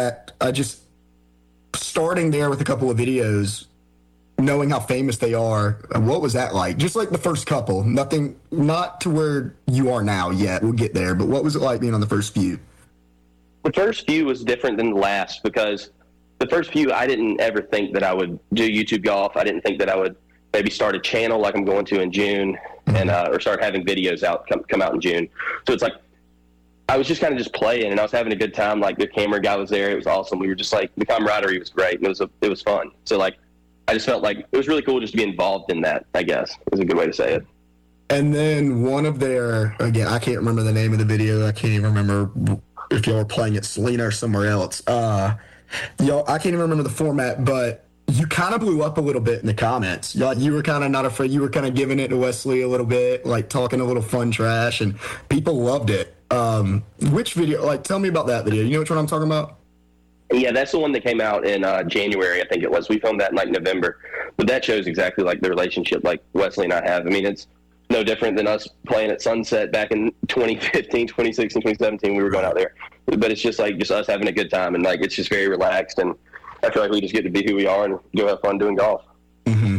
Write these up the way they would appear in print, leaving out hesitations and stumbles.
that I just starting there with a couple of videos, knowing how famous they are. What was that like? Just like the first couple, nothing, not to where you are now yet. We'll get there, but what was it like being on the first few? The first few was different than the last because the first few, I didn't ever think that I would do YouTube golf. I didn't think that I would maybe start a channel like I'm going to in June, and or start having videos out come out in June. So it's like I was just kind of just playing, and I was having a good time. Like the camera guy was there; it was awesome. We were just like the camaraderie was great, and it was fun. So like I just felt like it was really cool just to be involved in that. I guess is a good way to say it. And then one of their, again, I can't remember the name of the video. I can't even remember if y'all were playing at Selena or somewhere else. I can't even remember the format, but you kind of blew up a little bit in the comments. You were kind of not afraid. You were kind of giving it to Wesley a little bit, like talking a little fun trash, and people loved it. Which video? Like, tell me about that video. You know which one I'm talking about? Yeah, that's the one that came out in January, I think it was. We filmed that in like November. But that shows exactly like the relationship like Wesley and I have. I mean, it's no different than us playing at Sunset back in 2015, 2016, 2017. We were going out there. But it's just like just us having a good time, and like it's just very relaxed, and I feel like we just get to be who we are and go have fun doing golf. Mm-hmm.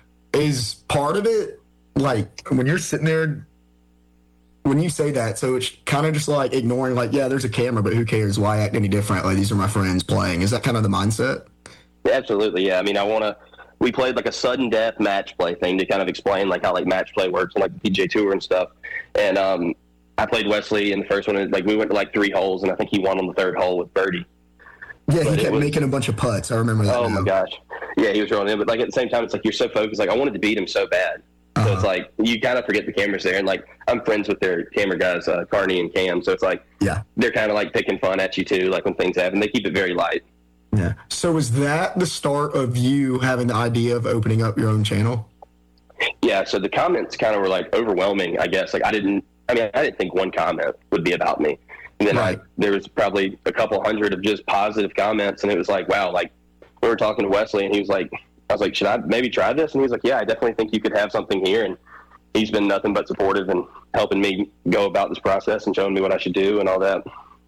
Is part of it, like, when you're sitting there, when you say that, so it's kind of just like ignoring, like, yeah, there's a camera, but who cares? Why act any different? Like, these are my friends playing. Is that kind of the mindset? Yeah, absolutely, yeah. I mean, we played like a sudden death match play thing to kind of explain like how like match play works on like the PGA Tour and stuff. And I played Wesley in the first one, and like we went to like 3 holes, and I think he won on the 3rd hole with birdie. Yeah, he kept making a bunch of putts. I remember that. Oh, my gosh. Yeah, he was rolling in. But, like, at the same time, it's like you're so focused. Like, I wanted to beat him so bad. So it's like you kind of forget the camera's there. And, like, I'm friends with their camera guys, Carney and Cam. So it's like they're kind of, like, picking fun at you, too, like, when things happen. They keep it very light. Yeah. So was that the start of you having the idea of opening up your own channel? Yeah, so the comments kind of were, like, overwhelming, I guess. Like, I didn't think one comment would be about me. And then there was probably a couple hundred of just positive comments, and it was like, wow, like we were talking to Wesley, and he was like, I was like, should I maybe try this? And he was like, yeah, I definitely think you could have something here. And he's been nothing but supportive and helping me go about this process and showing me what I should do and all that.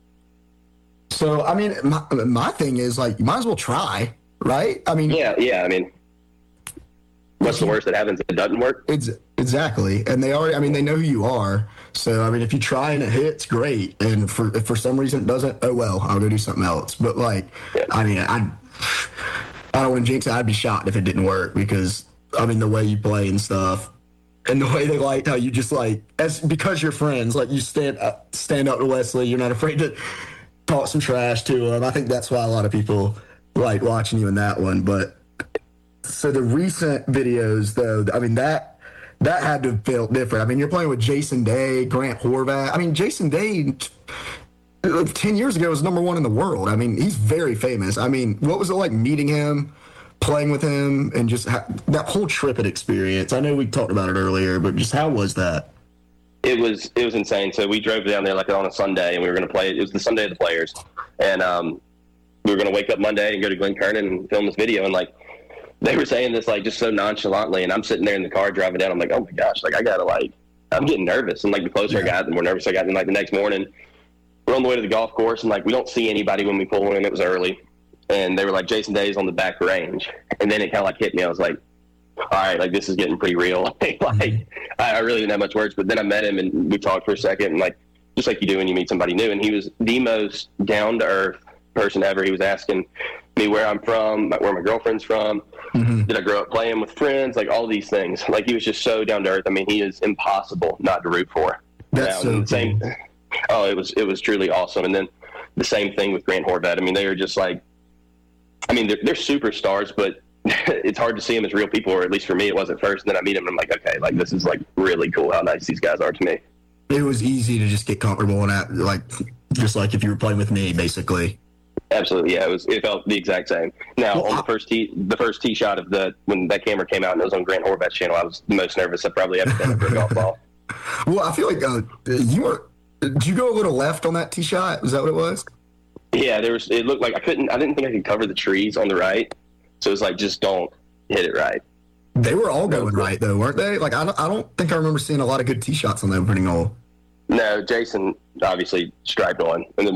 So, I mean, my thing is, like, you might as well try, right? I mean, yeah. I mean, what's the worst that happens if it doesn't work? Exactly. And they know who you are. So, I mean, if you try and it hits, great. And if for some reason it doesn't, oh, well, I'll go do something else. But, like, I mean, I don't want to jinx it. I'd be shocked if it didn't work because, I mean, the way you play and stuff and the way they liked how you just, like, because you're friends, like, you stand up to Wesley. You're not afraid to talk some trash to him. I think that's why a lot of people like watching you in that one. But so the recent videos, though, I mean, that had to have felt different. I mean, you're playing with Jason Day, Grant Horvath. I mean, Jason Day, 10 years ago, was #1 in the world. I mean, he's very famous. I mean, what was it like meeting him, playing with him, and just that whole trip and experience? I know we talked about it earlier, but just how was that? It was insane. So we drove down there like on a Sunday, and we were going to play. It was the Sunday of the Players, and we were going to wake up Monday and go to Glen Kernan and film this video, and like they were saying this like just so nonchalantly, and I'm sitting there in the car driving down. I'm like, oh my gosh, like I gotta like, I'm getting nervous, and like the closer I got, the more nervous I got. And like the next morning, we're on the way to the golf course, and like we don't see anybody when we pull in. It was early, and they were like, Jason Day's on the back range, and then it kind of like hit me. I was like, all right, like this is getting pretty real. I really didn't have much words, but then I met him and we talked for a second, and like just like you do when you meet somebody new, and he was the most down to earth person ever. He was asking me where I'm from, where my girlfriend's from, did I grow up playing with friends, like all these things. Like he was just so down to earth. I mean, he is impossible not to root for. That's so cool. Same. Oh, it was truly awesome. And then the same thing with Grant Horvath. I mean, they are just like, I mean, they're superstars, but it's hard to see them as real people, or at least for me, it was at first. And then I meet them, and I'm like, okay, like this is like really cool how nice these guys are to me. It was easy to just get comfortable in that, like just like if you were playing with me, basically. Absolutely, yeah. It felt the exact same. Now, on the first tee shot of when that camera came out and it was on Grant Horvath's channel, I was the most nervous I've probably ever been for a golf ball. Well, I feel like did you go a little left on that tee shot? Was that what it was? Yeah, it looked like I didn't think I could cover the trees on the right. So it's like, just don't hit it right. They were all going right, though, weren't they? Like, I don't think I remember seeing a lot of good tee shots on the opening hole. No, Jason obviously striped on, and then